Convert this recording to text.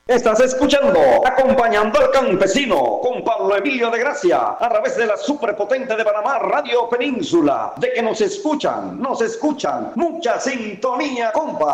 Estás escuchando Acompañando al Campesino con Pablo Emilio de Gracia a través de la superpotente de Panamá Radio Península. De que nos escuchan, mucha sintonía, compa.